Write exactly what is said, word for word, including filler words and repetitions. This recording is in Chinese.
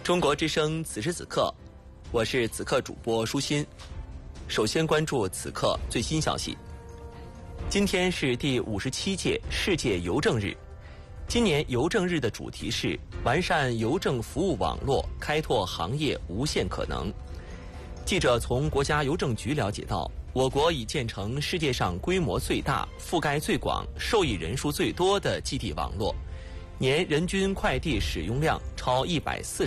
中国之声此时此刻，我是此刻主播舒心。首先关注此刻最新消息。今天是第五十七届世界邮政日，今年邮政日的主题是完善邮政服务网络，开拓行业无限可能。记者从国家邮政局了解到，我国已建成世界上规模最大、覆盖最广、受益人数最多的寄递网络，年人均快递使用量超一百四十